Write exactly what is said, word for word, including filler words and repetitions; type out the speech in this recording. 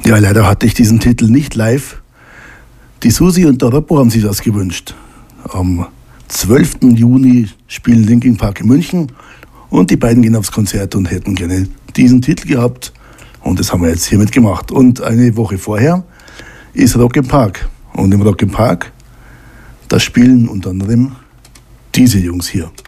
Ja, leider hatte ich diesen Titel nicht live. Die Susi und der Roppo haben sich das gewünscht. Am zwölften Juni spielen Linkin Park in München und die beiden gehen aufs Konzert und hätten gerne diesen Titel gehabt. Und das haben wir jetzt hiermit gemacht. Und eine Woche vorher ist Rock im Park. Und im Rock im Park, da spielen unter anderem diese Jungs hier.